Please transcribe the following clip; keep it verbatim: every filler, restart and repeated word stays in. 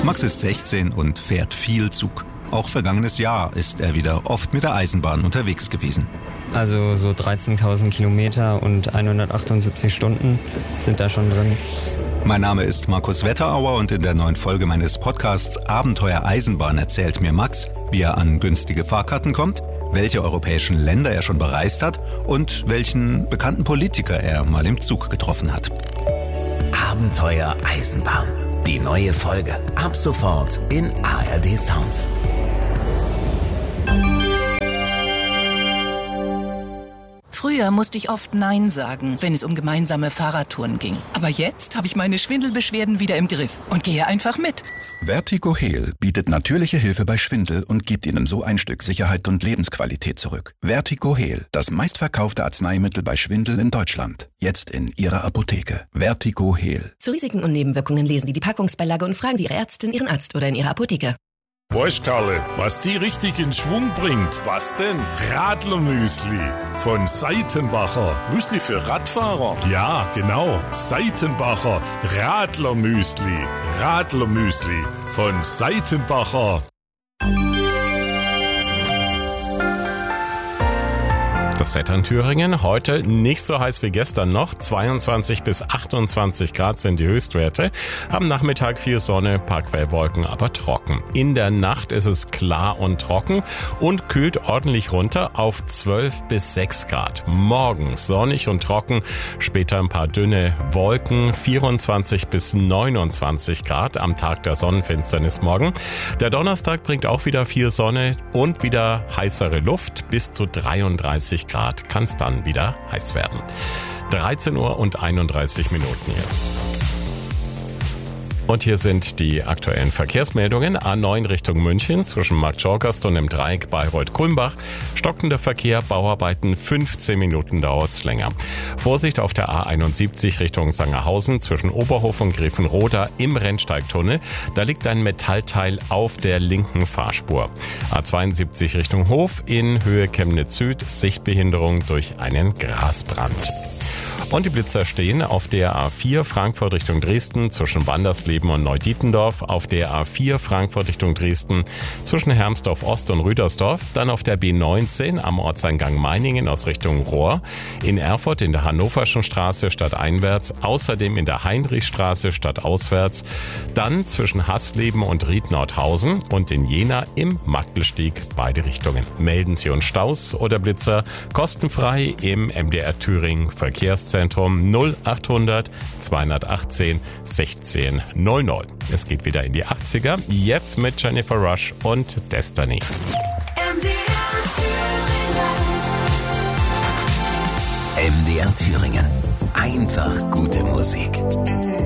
Max ist sechzehn und fährt viel Zug. Auch vergangenes Jahr ist er wieder oft mit der Eisenbahn unterwegs gewesen. Also so dreizehntausend Kilometer und hundertachtundsiebzig Stunden sind da schon drin. Mein Name ist Markus Wetterauer und in der neuen Folge meines Podcasts Abenteuer Eisenbahn erzählt mir Max, wie er an günstige Fahrkarten kommt, welche europäischen Länder er schon bereist hat und welchen bekannten Politiker er mal im Zug getroffen hat. Abenteuer Eisenbahn. Die neue Folge. Ab sofort in A R D Sounds. Früher musste ich oft Nein sagen, wenn es um gemeinsame Fahrradtouren ging. Aber jetzt habe ich meine Schwindelbeschwerden wieder im Griff und gehe einfach mit. Vertigo Heal bietet natürliche Hilfe bei Schwindel und gibt Ihnen so ein Stück Sicherheit und Lebensqualität zurück. Vertigo Heal, das meistverkaufte Arzneimittel bei Schwindel in Deutschland. Jetzt in Ihrer Apotheke. Vertigo Heal. Zu Risiken und Nebenwirkungen lesen Sie die Packungsbeilage und fragen Sie Ihre Ärztin, Ihren Arzt oder in Ihrer Apotheke. Weißt Karle, was die richtig in Schwung bringt? Was denn? Radlermüsli von Seitenbacher. Müsli für Radfahrer? Ja, genau. Seitenbacher Radlermüsli. Radlermüsli von Seitenbacher. Das Wetter in Thüringen heute nicht so heiß wie gestern noch. zweiundzwanzig bis achtundzwanzig Grad sind die Höchstwerte. Am Nachmittag viel Sonne, paar Quellwolken, aber trocken. In der Nacht ist es klar und trocken und kühlt ordentlich runter auf zwölf bis sechs Grad. Morgen sonnig und trocken, später ein paar dünne Wolken, vierundzwanzig bis neunundzwanzig Grad am Tag der Sonnenfinsternis morgen. Der Donnerstag bringt auch wieder viel Sonne und wieder heißere Luft, bis zu dreiunddreißig Grad kann es dann wieder heiß werden. dreizehn Uhr und einunddreißig Minuten hier. Und hier sind die aktuellen Verkehrsmeldungen. A neun Richtung München zwischen Marktschorgast und dem Dreieck Bayreuth-Kulmbach. Stockender Verkehr, Bauarbeiten, fünfzehn Minuten dauert's länger. Vorsicht auf der A einundsiebzig Richtung Sangerhausen zwischen Oberhof und Griffenroda im Rennsteigtunnel. Da liegt ein Metallteil auf der linken Fahrspur. A zweiundsiebzig Richtung Hof in Höhe Chemnitz Süd. Sichtbehinderung durch einen Grasbrand. Und die Blitzer stehen auf der A vier Frankfurt Richtung Dresden zwischen Wandersleben und Neudietendorf, auf der A vier Frankfurt Richtung Dresden zwischen Hermsdorf Ost und Rüdersdorf, dann auf der B neunzehn am Ortseingang Meiningen aus Richtung Rohr, in Erfurt in der Hannoverschen Straße stadteinwärts, außerdem in der Heinrichstraße stadtauswärts, dann zwischen Hasleben und Ried-Nordhausen und in Jena im Magdelstieg beide Richtungen. Melden Sie uns Staus oder Blitzer kostenfrei im M D R Thüringen Verkehrszentrum null achthundert zweihundertachtzehn sechzehn null null. Es geht wieder in die achtziger, jetzt mit Jennifer Rush und Destiny. M D R Thüringen. Einfach gute Musik.